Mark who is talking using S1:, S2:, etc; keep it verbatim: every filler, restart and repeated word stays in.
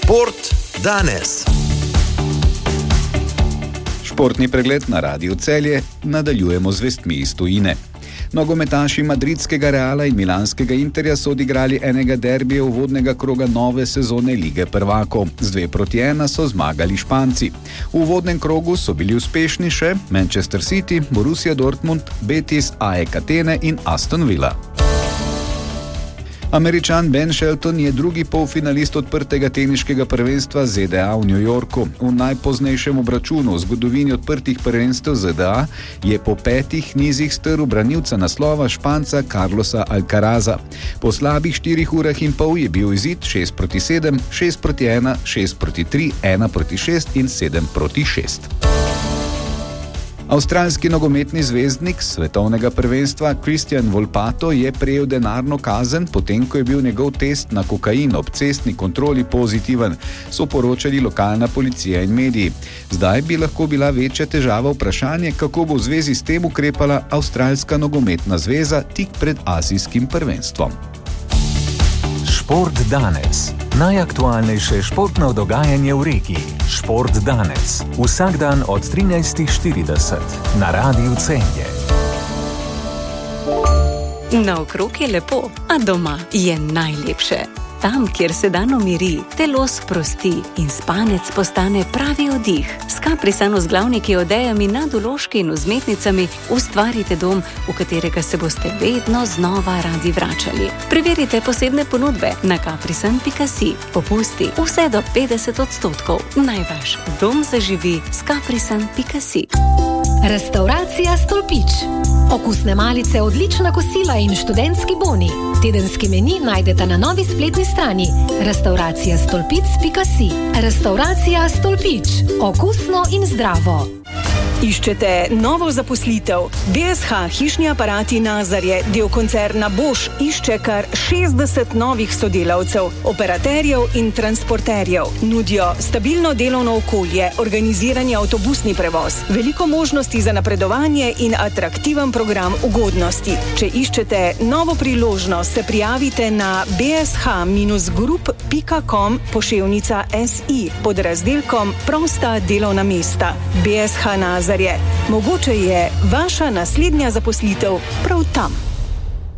S1: Šport danes.
S2: Športni pregled na Radiu Celje nadaljujemo z vestmi iz tujine. Nogometaši madridskega Reala in milanskega Interja so odigrali enega derbija uvodnega kroga nove sezone Lige prvakov. Z dve proti ena so zmagali Španci. V uvodnem krogu so bili uspešni še Manchester City, Borussia Dortmund, Betis, A E K Atene in Aston Villa. Američan Ben Shelton je drugi polfinalist odprtega teniškega prvenstva Z D A v New Yorku. V najpoznejšem obračunu v zgodovini odprtih prvenstev Z D A je po petih nizih strl branilca naslova Španca Carlosa Alcaraza. Po slabih štirih urah in pol je bil izid šest proti sedem, šest proti ena, šest proti tri, ena proti šest in sedem proti šest. Avstralski nogometni zvezdnik svetovnega prvenstva Christian Volpato je prejel denarno kazen, potem ko je bil njegov test na kokain ob cestni kontroli pozitiven, so poročali lokalna policija in mediji. Zdaj bi lahko bila večja težava vprašanje, kako bo v zvezi s tem ukrepala Avstralska nogometna zveza tik pred azijskim prvenstvom.
S3: Šport danes. Najaktualnejše športno dogajanje v regiji. Šport danes. Vsak dan od trinajstih štirideset na Radiu Celje.
S4: Naokrog je lepo, a doma je najlepše. Tam, kjer se dan umiri, telo sprosti in spanec postane pravi oddih. S Caprisan vzglavniki, odejami, nadvložki in vzmetnicami ustvarite dom, v katerega se boste vedno znova radi vračali. Preverite posebne ponudbe na caprisan pika si. Popusti vse do petdeset odstotkov. Naj vaš dom zaživi s caprisan pika si.
S5: Restauracija Stolpič. Okusne malice, odlična kosila in študentski boni. Tedenski meni najdete na novi spletni strani restauracija stolpic pika si. Restauracija Stolpič. Okusno in zdravo.
S6: Iščete novo zaposlitev? B S H Hišni aparati Nazarje, del koncerna Bosch, išče kar šestdeset novih sodelavcev, operaterjev in transporterjev. Nudijo stabilno delovno okolje, organizirani avtobusni prevoz, veliko možnosti za napredovanje in atraktiven program ugodnosti. Če iščete novo priložnost, se prijavite na b s h group pika com poševnica S I pod razdelkom Prosta delovna mesta. B S H Nazarje. Mogoče je vaša naslednja zaposlitev prav tam.